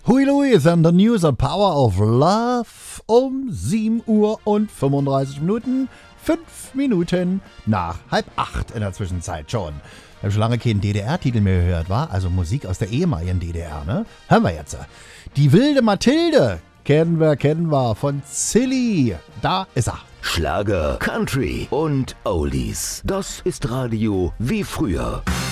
Hui Louis and the News of Power of Love um 7:35. 5 Minuten nach 7:30 in der Zwischenzeit schon. Wir haben schon lange keinen DDR-Titel mehr gehört, war? Also Musik aus der ehemaligen DDR, ne? Hören wir jetzt. Die wilde Mathilde kennen wir von Silly. Da ist er. Schlager, Country und Oldies. Das ist Radio wie früher.